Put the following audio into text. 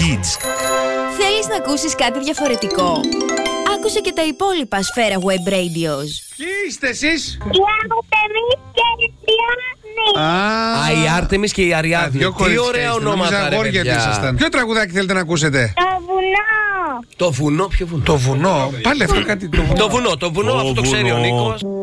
Kids. Θέλεις να ακούσεις κάτι διαφορετικό? Άκουσε και τα υπόλοιπα Σφαίρα Web Radios. Ποιοι είστε εσείς? Η Άρτεμις και η Αριάδνη. Η Άρτεμις και η Αριάδνη. Τι ωραία ονόματα, ρε παιδιά. Ποιο τραγουδάκι θέλετε να ακούσετε? Το βουνό. Το βουνό, ποιο βουνό? Το βουνό. Πάλι αυτό κάτι. Το βουνό, αυτό το ξέρει ο Νίκος.